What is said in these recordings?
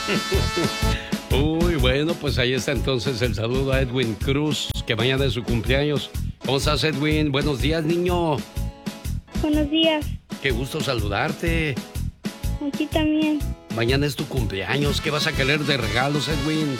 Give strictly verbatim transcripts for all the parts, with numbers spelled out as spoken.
Uy, bueno, pues ahí está entonces el saludo a Edwin Cruz, que mañana es su cumpleaños. ¿Cómo estás, Edwin? Buenos días, niño. Buenos días. Qué gusto saludarte. Aquí también. Mañana es tu cumpleaños. ¿Qué vas a querer de regalos, Edwin?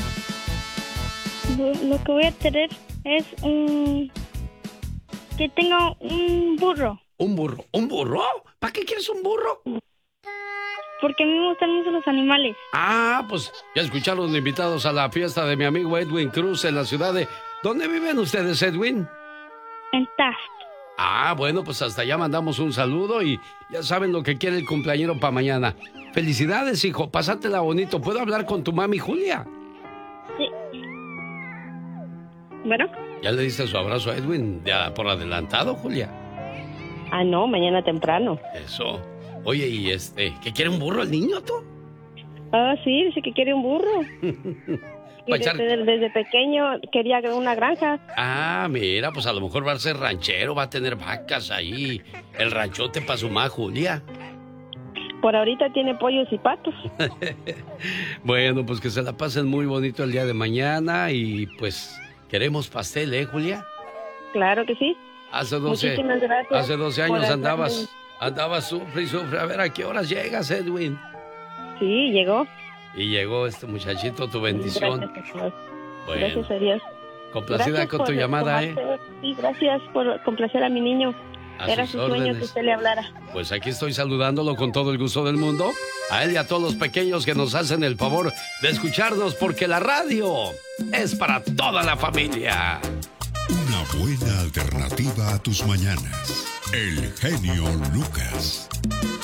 Lo que voy a tener es un... que tenga un burro. ¿Un burro? ¿Un burro? ¿Para qué quieres un burro? Porque a mí me gustan mucho los animales. Ah, pues ya escucharon invitados a la fiesta de mi amigo Edwin Cruz en la ciudad de... ¿Dónde viven ustedes, Edwin? En Taft. Ah, bueno, pues hasta allá mandamos un saludo y ya saben lo que quiere el cumpleañero para mañana. Felicidades, hijo, pásatela bonito. ¿Puedo hablar con tu mami, Julia? Sí. Bueno. ¿Ya le diste su abrazo a Edwin ya por adelantado, Julia? Ah, no, mañana temprano. Eso. Oye, ¿y este, qué quiere un burro el niño, tú? Ah, sí, dice que quiere un burro. Y echar... desde, desde pequeño quería una granja. Ah, mira, pues a lo mejor va a ser ranchero, va a tener vacas ahí. El ranchote para su ma, Julia. Por ahorita tiene pollos y patos. Bueno, pues que se la pasen muy bonito el día de mañana y pues queremos pastel, ¿eh, Julia? Claro que sí. Hace doce, Muchísimas gracias. Hace doce años por andabas, andabas sufre y sufre. A ver, ¿a qué horas llegas, Edwin? Sí, llegó. Y llegó este muchachito, tu bendición. Gracias a Dios. Bueno, Gracias a Dios. complacida Gracias con por tu llamada, ¿eh? Sí, gracias por complacer a mi niño. A Era sus su sueño órdenes. que usted le hablara. Pues aquí estoy saludándolo con todo el gusto del mundo. A él y a todos los pequeños que nos hacen el favor de escucharnos, porque la radio es para toda la familia. Una buena alternativa a tus mañanas. El genio Lucas.